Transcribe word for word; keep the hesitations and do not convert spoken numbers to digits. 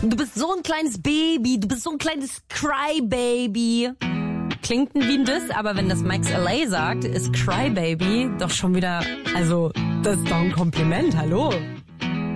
Du bist so ein kleines Baby, du bist so ein kleines Crybaby. Klingt wie ein Diss, aber wenn das Max L A sagt, ist Crybaby doch schon wieder, also das ist doch ein Kompliment, hallo?